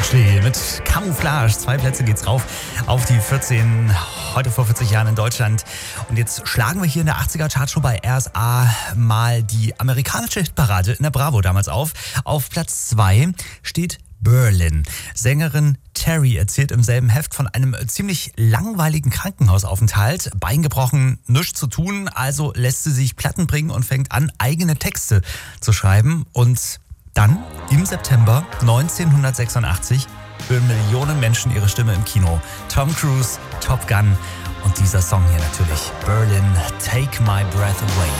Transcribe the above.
Spiritually mit Camouflage. 2 Plätze geht's rauf auf die 14, heute vor 40 Jahren in Deutschland. Und jetzt schlagen wir hier in der 80er Chartshow bei RSA mal die amerikanische Hitparade in der Bravo damals auf. Auf Platz 2 steht Berlin. Sängerin Terry erzählt im selben Heft von einem ziemlich langweiligen Krankenhausaufenthalt. Bein gebrochen, nichts zu tun, also lässt sie sich Platten bringen und fängt an, eigene Texte zu schreiben. Und dann, im September 1986, hören Millionen Menschen ihre Stimme im Kino. Tom Cruise, Top Gun und dieser Song hier natürlich, Berlin, Take My Breath Away.